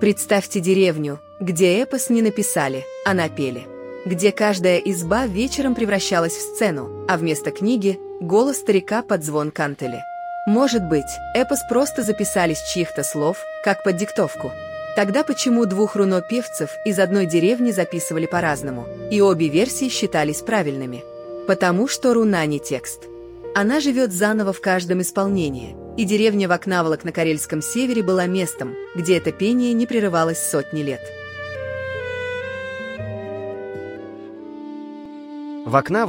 Представьте деревню, где эпос не написали, а напели. Где каждая изба вечером превращалась в сцену, а вместо книги — голос старика под звон кантели. Может быть, эпос просто записали с чьих-то слов, как под диктовку. Тогда почему двух руно-певцев из одной деревни записывали по-разному, и обе версии считались правильными? Потому что руна не текст. Она живет заново в каждом исполнении, и деревня Вакнаволок на Карельском севере была местом, где это пение не прерывалось сотни лет. Вакнаволок